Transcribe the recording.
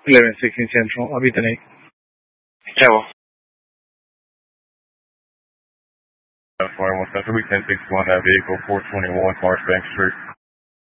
1116 Central. I'll be the name. Ciao. California, 1 Central, week 1061, that vehicle, 421 Marshbank Street.